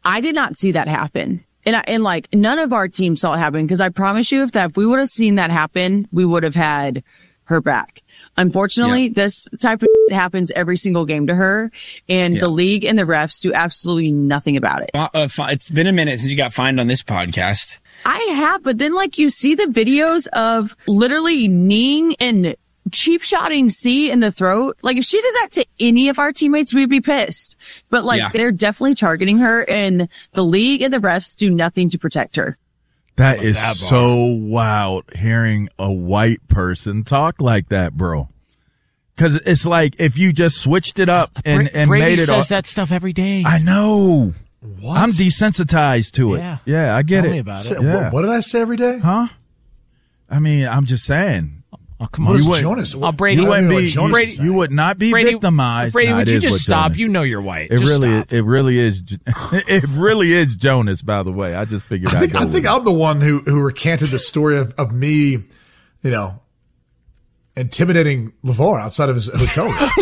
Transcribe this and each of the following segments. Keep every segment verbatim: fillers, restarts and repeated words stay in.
I did not see that happen. And, I, and like, none of our team saw it happen, because I promise you, if that, if we would have seen that happen, we would have had her back. Unfortunately, yeah. this type of shit happens every single game to her, and yeah. the league and the refs do absolutely nothing about it. Uh, uh, it's been a minute since you got fined on this podcast. I have, but then like you see the videos of literally kneeing and cheap shotting C in the throat. Like if she did that to any of our teammates, we'd be pissed. But like yeah. they're definitely targeting her, and the league and the refs do nothing to protect her. That is that so wild hearing a white person talk like that, bro. Because it's like if you just switched it up and, and Brady made it. says all, that stuff every day. I know. What? I'm desensitized to it. Yeah, yeah I get Tell it. Me about say, it. Yeah. What, what did I say every day? Huh? I mean, I'm just saying. Oh, come what on. is you Jonas? Oh, Brady, you wouldn't be. You, Brady, you would not be Brady, victimized. Brady, nah, would you just stop? Jonas. You know you're white. It just really, stop. it really is. It really is Jonas. By the way, I just figured. I think, I'd I think I'm the one who who recanted the story of of me, you know, intimidating LeVar outside of his hotel room.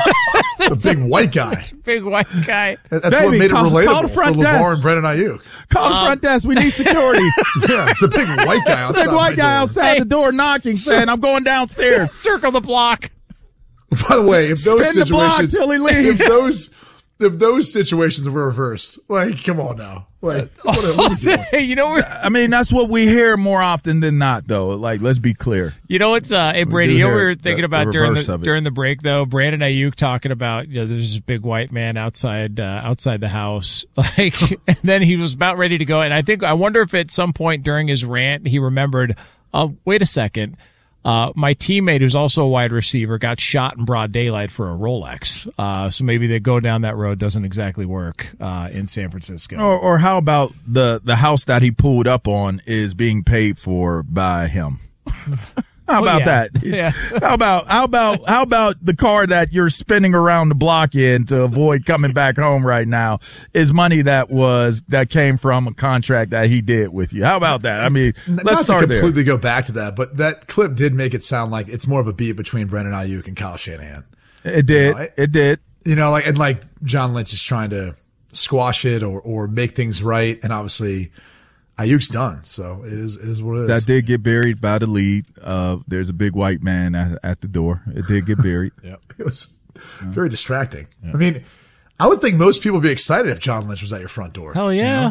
A big white guy. Big white guy. That's Baby, what made call, it relatable call the front for desk. LeVar and Brennan Ayuk. Call the front desk. We need security. Yeah, it's a big white guy outside. Big white my guy door. outside Hey. the door knocking, saying, "I'm going downstairs." Circle the block. By the way, if those Spin the block situations, till he leaves. if those, if those situations were reversed, like, come on now, like, what are, what are you doing? Hey, you know what? I mean, that's what we hear more often than not, though. Like, let's be clear. You know what's uh? Hey Brady, do you know what we hear were thinking the- about the during reverse the of it. during the break though. Brandon Ayuk talking about, you know, there's this big white man outside uh, outside the house, like, and then he was about ready to go. And I think I wonder if at some point during his rant he remembered, oh, wait a second. Uh, my teammate, who's also a wide receiver, got shot in broad daylight for a Rolex. Uh, so maybe they go down that road doesn't exactly work uh, in San Francisco. Or, or how about the the house that he pulled up on is being paid for by him? How Well, about yeah. that? Yeah. How about how about how about the car that you're spinning around the block in to avoid coming back home right now is money that was that came from a contract that he did with you? How about that? I mean, let's Not start to there. completely go back to that, but that clip did make it sound like it's more of a beat between Brendan Ayuk and Kyle Shanahan. It did. You know, I- it did. You know, like, and like John Lynch is trying to squash it or, or make things right. And obviously Ayuk's done. So it is, it is what it is. That did get buried by the lead. Uh, there's a big white man at, at the door. It did get buried. It was very distracting. I mean, I would think most people would be excited if John Lynch was at your front door. Hell yeah.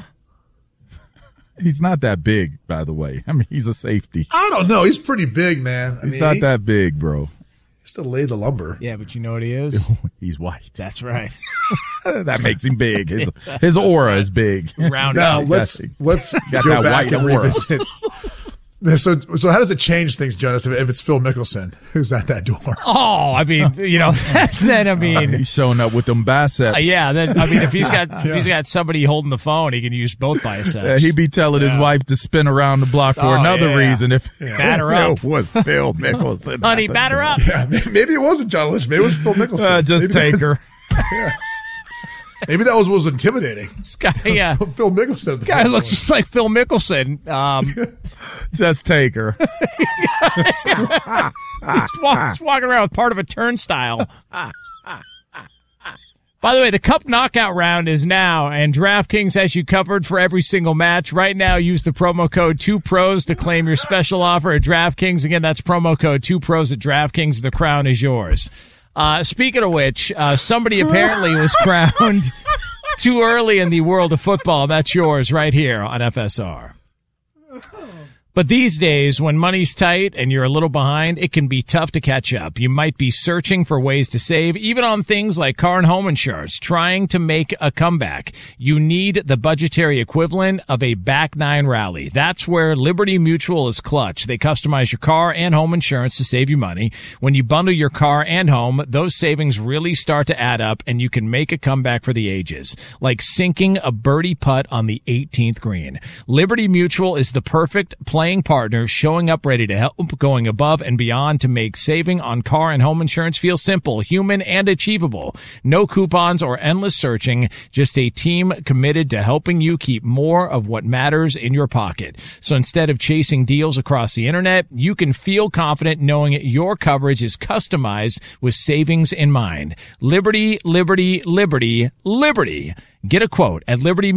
He's not that big, by the way. I mean, he's a safety. I don't know. He's pretty big, man. I He's mean, not he that big, bro. used to lay the lumber. Yeah, but you know what he is? He's white. That's right. That makes him big. His his aura is big. Round Now out. let's That's- let's got go that back white and aura. revisit. So so how does it change things, Jonas? If, if it's Phil Mickelson who's at that door? Oh, I mean, you know, then I mean, He's showing up with them biceps. uh, yeah. Then I mean, if he's got if he's got somebody holding the phone, he can use both biceps. Uh, he'd be telling his Yeah. wife to spin around the block for Oh, another yeah. reason. If Batter Phil up. was Phil Mickelson, Honey, at the batter door. up. Yeah, maybe it wasn't John Lynch. Maybe it was Phil Mickelson. Uh, just maybe take that's- her. Maybe that was what was intimidating. This guy, yeah, Phil Mickelson. At the guy front looks door. just like Phil Mickelson. Um, Just take her. he's, walk, he's walking around with part of a turnstile. By the way, the Cup Knockout round is now, and DraftKings has you covered for every single match. Right now, use the promo code two pros to claim your special offer at DraftKings. Again, that's promo code two pros at DraftKings. The crown is yours. Uh, speaking of which, uh, somebody apparently was crowned too early in the world of football. That's yours right here on F S R. But these days, when money's tight and you're a little behind, it can be tough to catch up. You might be searching for ways to save, even on things like car and home insurance, trying to make a comeback. You need the budgetary equivalent of a back nine rally. That's where Liberty Mutual is clutch. They customize your car and home insurance to save you money. When you bundle your car and home, those savings really start to add up, and you can make a comeback for the ages, like sinking a birdie putt on the eighteenth green. Liberty Mutual is the perfect playing partner, showing up ready to help, going above and beyond to make saving on car and home insurance feel simple, human, and achievable. No coupons or endless searching, just a team committed to helping you keep more of what matters in your pocket. So instead of chasing deals across the internet, you can feel confident knowing your coverage is customized with savings in mind. Liberty, Liberty, Liberty, Liberty. Get a quote at Liberty